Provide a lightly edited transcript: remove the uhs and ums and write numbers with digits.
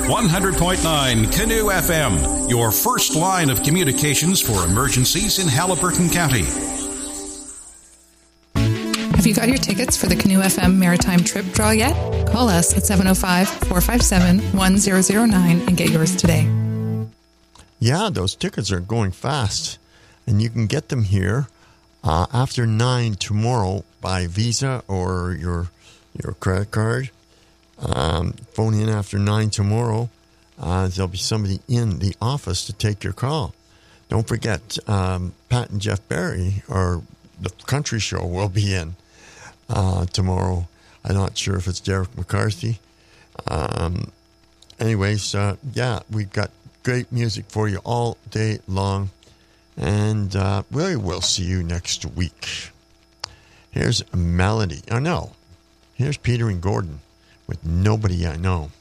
100.9 Canoe FM, your first line of communications for emergencies in Haliburton County. Have you got your tickets for the Canoe FM Maritime Trip Draw yet? Call us at 705-457-1009 and get yours today. Yeah, those tickets are going fast, and you can get them here after 9 tomorrow by Visa or your credit card. Phone in after 9 tomorrow. There'll be somebody in the office to take your call. Don't forget, Pat and Jeff Barry, or the country show, will be in tomorrow. I'm not sure if it's Derek McCarthy. Anyways, yeah, we've got great music for you all day long. And we will see you next week. Here's a melody. Oh, no. Here's Peter and Gordon with Nobody I Know.